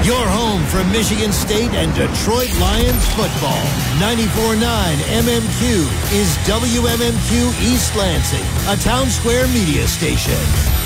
Your home for Michigan State and Detroit Lions football. 94.9 MMQ is WMMQ East Lansing, a Town Square media station.